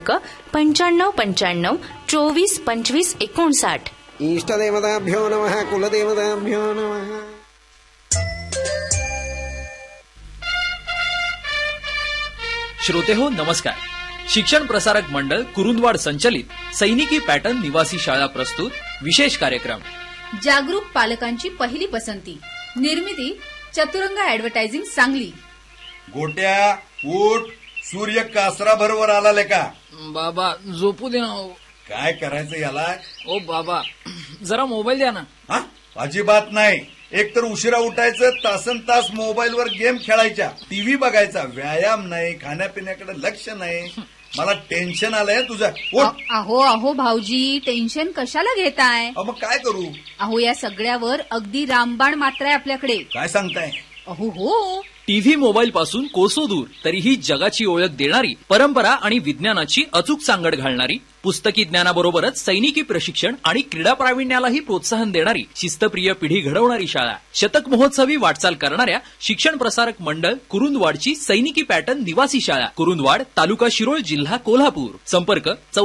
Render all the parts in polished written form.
9595242559. इष्टदेवताभ्यो नमः कुलदेवताभ्यो नमः. श्रोते हो नमस्कार. शिक्षण प्रसारक मंडळ कुरुंदवाड संचलित सैनिकी पॅटर्न निवासी शाळा प्रस्तुत विशेष कार्यक्रम. जागरूक पालकांची पहिली पसंती. निर्मिती चतुरंग ऍडव्हर्टायझिंग सांगली. गोट्या उठ, सूर्य कासरा बरोबर आला का? बाबा झोपू दे ना. काय करायचं याला? ओ बाबा जरा मोबाईल द्या ना. हा, अजिबात नाही. एकतर उशिरा उठायचं, तासन तास मोबाईलवर गेम खेळायच्या, टीव्ही बघायचा, व्यायाम नाही, खाण्यापिण्याकडे लक्ष नाही. मला टेन्शन आलंय तुझं. अहो भाऊजी, टेन्शन कशाला घेताय? मग काय करू? अहो या सगळ्यावर अगदी रामबाण मात्र आहे आपल्याकडे. काय सांगताय? अहो हो, टीव्ही मोबाईल पासून कोसो दूर तरीही जगाची ओळख देणारी, परंपरा आणि विज्ञानाची अचूक सांगड घालणारी, पुस्तकी ज्ञानाबरोबरच सैनिकी प्रशिक्षण आणि क्रीडा प्रावीण्यालाही प्रोत्साहन देणारी, शिस्तप्रिय पिढी घडवणारी शाळा. शतक महोत्सवी वाटचाल करणाऱ्या शिक्षण प्रसारक मंडळ कुरुंदवाडची सैनिकी पॅटर्न निवासी शाळा, कुरुंदवाड, तालुका शिरोळ, जिल्हा कोल्हापूर. संपर्क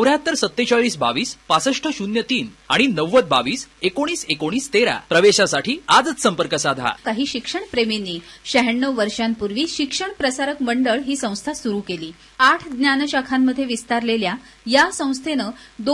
74 47 22 6503 आणि 90 22 19 19 13. प्रवेशासाठी आजच संपर्क साधा. काही शिक्षण प्रेमींनी 96 वर्षांपूर्वी शिक्षण प्रसारक मंडळ ही संस्था सुरू केली. 8 ज्ञानशाखांमध्ये विस्तारलेल्या या संस्थेनं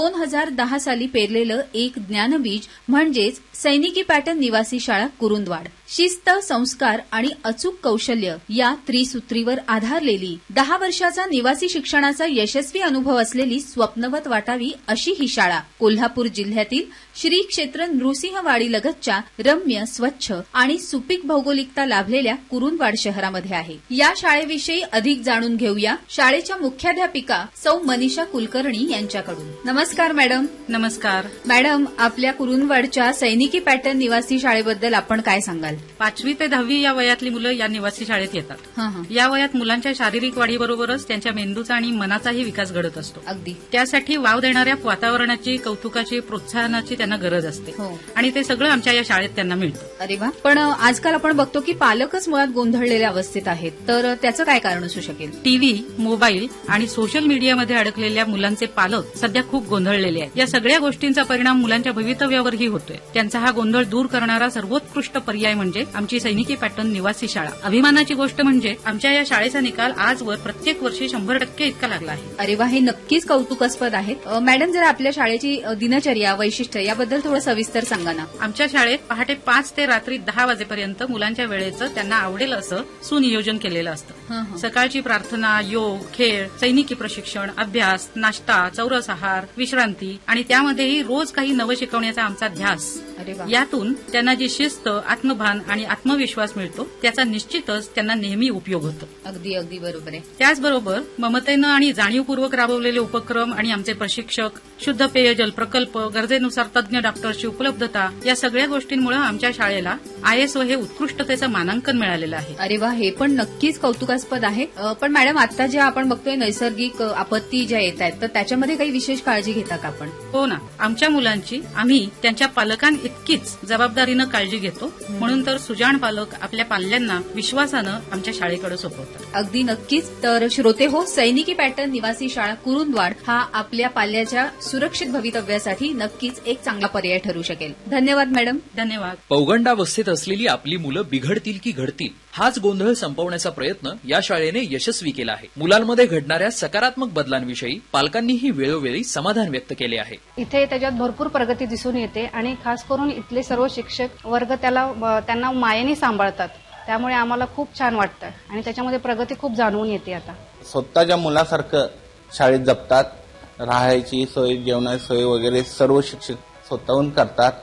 2010 साली पेरलेलं एक ज्ञानबीज म्हणजेच सैनिकी पॅटर्न निवासी शाळा कुरुंदवाड. शिस्त, संस्कार आणि अचूक कौशल्य या त्रिसूत्रीवर आधारलेली 10 वर्षाचा निवासी शिक्षणाचा यशस्वी अनुभव असलेली स्वप्नवत वाटावी अशी ही शाळा कोल्हापूर जिल्ह्यातील श्री क्षेत्र नृसिंहवाडी लगतच्या रम्य, स्वच्छ आणि सुपीक भौगोलिकता लाभलेल्या कुरुंदवाड शहरामध्ये आहे. या शाळेविषयी अधिक जाणून घेऊया शाळेच्या मुख्याध्यापिका सौ मनीषा कुलकर्णी यांच्याकडून. नमस्कार मॅडम. नमस्कार मॅडम, आपल्या कुरुंदवाडच्या सैनिकी पॅटर्न निवासी शाळेबद्दल आपण काय सांगाल? 5वी ते 10वी या वयातली मुलं या निवासी शाळेत येतात. या वयात मुलांच्या शारीरिक वाढीबरोबरच त्यांच्या मेंदूचा आणि मनाचाही विकास घडत असतो. अगदी त्यासाठी वाव देणाऱ्या वातावरणाची, कौतुकाची, प्रोत्साहनाची त्यांना गरज असते. आणि ते सगळं आमच्या या शाळेत त्यांना मिळतं. अरे वा. पण आजकाल आपण बघतो की पालकच मुळात गोंधळलेल्या अवस्थेत आहेत, तर त्याचं काय कारण असू शकेल? टीव्ही, मोबाईल आणि सोशल मीडियामध्ये अडकलेल्या मुलांचे पालक सध्या खूप गोंधळलेले आहेत. या सगळ्या गोष्टींचा परिणाम मुलांच्या भवितव्यावरही होतोय. त्यांचा हा गोंधळ दूर करणारा सर्वोत्कृष्ट पर्याय म्हणजे आमची सैनिकी पॅटर्न निवासी शाळा. अभिमानाची गोष्ट म्हणजे आमच्या या शाळेचा निकाल आजवर प्रत्येक वर्षी 100% इतका लागला आहे. अरे वा, हे नक्कीच कौतुकास्पद आहे. मॅडम, जरा आपल्या शाळेची दिनचर्या, वैशिष्ट्य याबद्दल थोडं सविस्तर सांगा ना. आमच्या शाळेत पहाटे 5 ते रात्री 10 वाजेपर्यंत मुलांच्या वेळेचं त्यांना आवडेल असं सुनियोजन केलेलं असतं. सकाळची प्रार्थना, योग, खेळ, सैनिकी प्रशिक्षण, अभ्यास, नाश्ता, चौरस आहार, विश्रांती आणि त्यामध्येही रोज काही नवं शिकवण्याचा आमचा ध्यास. यातून त्यांना जी शिस्त, आत्मभान आणि आत्मविश्वास मिळतो त्याचा निश्चितच त्यांना नेहमी उपयोग होतो. अगदी अगदी बरोबर आहे. त्याचबरोबर ममतेनं आणि जाणीवपूर्वक राबवलेले उपक्रम आणि आमचे प्रशिक्षक, शुद्ध पेयजल प्रकल्प, गरजेनुसार तज्ज्ञ डॉक्टरची उपलब्धता या सगळ्या गोष्टींमुळे आमच्या शाळेला ISO हे उत्कृष्टतेचं मानांकन मिळालेलं आहे. अरे वा, हे पण नक्कीच कौतुकास्पद आहे. पण मॅडम, आता ज्या आपण बघतोय नैसर्गिक आपत्ती ज्या येत आहेत, तर त्याच्यामध्ये काही विशेष काळजी घेता का आपण? हो ना, आमच्या मुलांची आम्ही त्यांच्या पालकांइतकीच जबाबदारीनं काळजी घेतो. म्हणून तर सुजाण पालक आपल्या पाल्यांना विश्वासानं आमच्या शाळेकडे सोपवतात. अगदी नक्कीच. तर श्रोते हो, सैनिकी पॅटर्न निवासी शाळा कुरुंदवाड हा आपल्या पाल्याच्या सुरक्षित भवितव्यासाठी नक्कीच एक चांगला पर्याय ठरू शकेल. धन्यवाद मॅडम. धन्यवाद. पौगंडावस्थेत असलेली आपली मुलं बिघडतील की घडतील हाच गोंधळ संपवण्याचा प्रयत्न या शाळेने यशस्वी केला आहे. मुलांमध्ये घडणाऱ्या सकारात्मक बदलांविषयी पालकांनीही वेळोवेळी समाधान व्यक्त केले आहे. इथे त्याच्यात भरपूर प्रगती दिसून येते आणि खास करून इथले सर्व शिक्षक वर्ग त्यांना मायेने सांभाळतात. त्यामुळे आम्हाला खूप छान वाटतं आणि त्याच्यामध्ये प्रगती खूप जाणवून येते. आता स्वतःच्या मुलासारखं शाळेत जपतात. राहायची सोय, जेवणाची सोय वगैरे सर्व शिक्षक स्वतःहून करतात.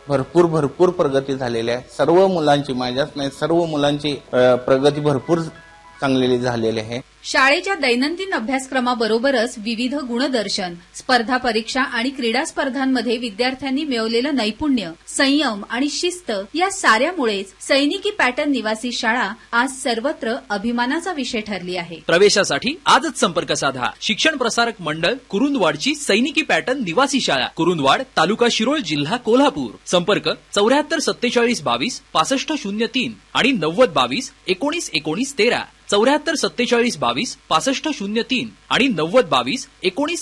भरपूर प्रगती झालेली आहे. सर्व मुलांची, माझ्याच नाही सर्व मुलांची प्रगती भरपूर चांगलेली झालेली आहे. शाळेच्या दैनंदिन अभ्यासक्रमाबरोबरच विविध गुणदर्शन, स्पर्धा परीक्षा आणि क्रीडा स्पर्धांमध्ये विद्यार्थ्यांनी मिळवलेलं नैपुण्य, संयम आणि शिस्त या साऱ्यामुळेच सैनिकी पॅटर्न निवासी शाळा आज सर्वत्र अभिमानाचा विषय ठरली आहे. प्रवेशासाठी आजच संपर्क साधा. शिक्षण प्रसारक मंडळ कुरुंदवाडची सैनिकी पॅटर्न निवासी शाळा, कुरुंदवाड, तालुका शिरोळ, जिल्हा कोल्हापूर. संपर्क 74 47 22 6503 आणि 90 22 19 19 13. 74 47 22 6503 आणि 90 22 19